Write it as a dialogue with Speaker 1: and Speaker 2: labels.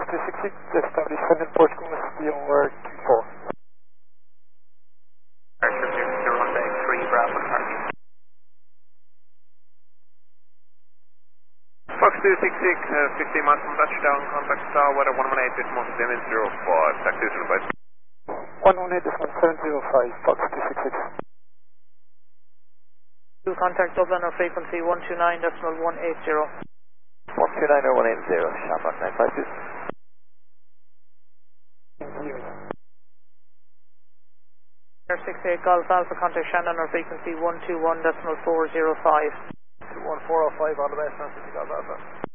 Speaker 1: 266, establish London Portugal, SB over 24.
Speaker 2: Airship 013 Bravo Charlie. Fox 266, 15 miles from touchdown, contact star, weather 118, decimal 705, taxi 05.
Speaker 1: 118.705, Fox 266.
Speaker 3: Contact Dublin on frequency 129.180.
Speaker 2: 129 or 180, Shamrock 952.
Speaker 3: Air 68 Golf Alpha, contact Shannon on frequency 121.405.
Speaker 2: 21405, all the best, Nancy Golf Alpha.